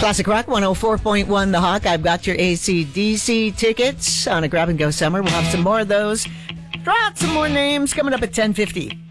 Classic Rock 104.1 The Hawk. I've got your AC/DC tickets on a grab-and-go summer. We'll have some more of those. Draw out some more names coming up at 10:50.